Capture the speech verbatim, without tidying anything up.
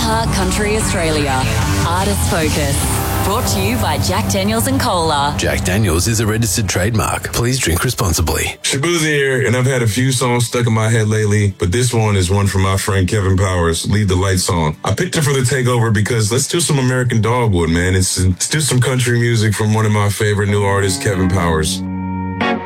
iHeart Country Australia. Artist Focus. Brought to you by Jack Daniels and Cola. Jack Daniels is a registered trademark. Please drink responsibly. Shaboozey here, and I've had a few songs stuck in my head lately, but this one is one from my friend Kevin Powers, Leave the Lights On. I picked it for the takeover because let's do some American Dogwood, man. It's, let's do some country music from one of my favorite new artists, Kevin Powers.